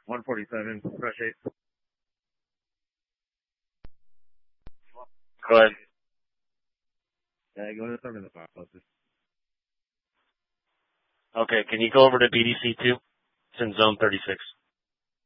147, fresh 8. Go ahead. Yeah, go to the the file closest. Okay, can you go over to BDC2? It's in zone 36.